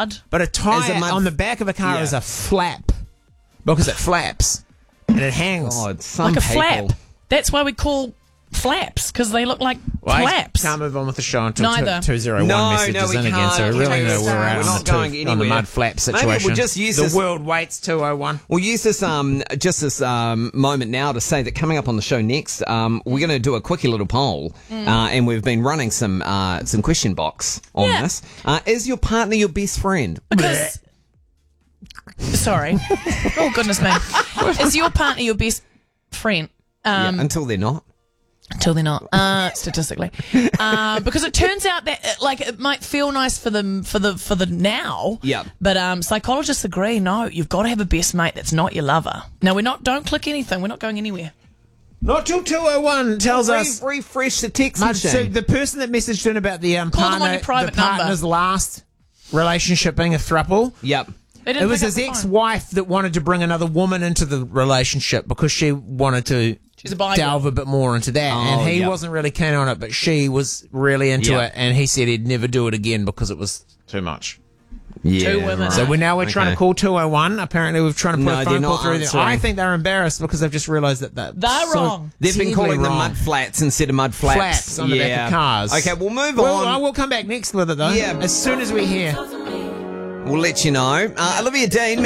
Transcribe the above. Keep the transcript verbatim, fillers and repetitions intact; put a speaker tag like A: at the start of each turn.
A: hard.
B: But a tyre
C: mud-
B: on the back of a car
C: Yeah.
B: is a flap because it flaps and it hangs.
C: God, some
A: Like a
C: people.
A: flap. That's why we call flaps, because they look like
B: Well, I
A: flaps.
B: can't move on with the show until
A: Neither.
B: two oh one
C: No,
B: messages
C: no, we
B: in again,
C: can't.
B: so
C: We
B: really
C: can't
B: know
C: start.
B: we're out
C: We're
B: on,
C: not
B: the
C: going
B: two, on the
C: anywhere.
B: mud flap
C: Maybe
B: situation.
C: we'll just use
B: the
C: this-
B: world waits two oh one.
C: We'll use this um, just this um, moment now to say that coming up on the show next, um, we're going to do a quickie little poll,
A: Mm.
C: uh, and we've been running some uh, some question box on
A: Yeah.
C: this. Uh, is your partner your best friend?
A: Because, sorry. Oh, goodness me. Is your partner your best friend? Um,
C: Yeah, until they're not.
A: Until they're not, uh, statistically, uh, because it turns out that uh, like it might feel nice for them for the for the now.
C: Yeah.
A: But um, psychologists agree. No, you've got to have a best mate that's not your lover. No, we're not. Don't click anything. We're not going anywhere.
B: Not till two oh one tells
C: Re-
B: us.
C: refresh the text
B: Mud,
C: machine.
B: so the person that messaged in about the um,
A: Call them on
B: partner,
A: your private
B: the partner's
A: number.
B: last relationship being a throuple.
C: Yep.
A: They didn't
B: It was
A: pick up
B: his
A: the phone.
B: ex-wife that wanted to bring another woman into the relationship because she wanted to
A: She's a bi
B: delve
A: girl.
B: a bit more into that, and
C: Oh,
B: he
C: yep.
B: wasn't really keen on it, but she was really into
C: Yep.
B: it, and he said he'd never do it again because it was too much.
C: Yeah,
A: Two women.
C: right.
B: So we're now we're trying
C: Okay.
B: to call two oh one. Apparently, we're trying to put
C: No,
B: a
C: they're
B: phone call
C: not
B: through. Them.
C: answering.
B: I think they're embarrassed because they've just realised that that
A: They're
B: so
A: wrong.
C: They've been
B: terribly
C: calling them
B: wrong.
C: mud flats instead of mud flaps.
B: Flaps on the
C: yeah.
B: back of cars.
C: Okay, we'll move
B: Well,
C: on.
B: I will come back next with it though.
C: Yeah.
B: As soon as we hear.
C: We'll let you know. Uh, Olivia Dean.